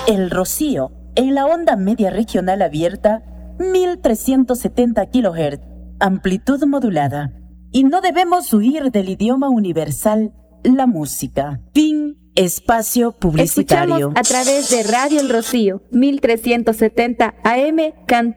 El Rocío, en la onda media regional abierta, 1370 kHz, amplitud modulada. Y no debemos huir del idioma universal, la música. Fin, espacio publicitario. Escuchamos a través de Radio El Rocío, 1370 AM,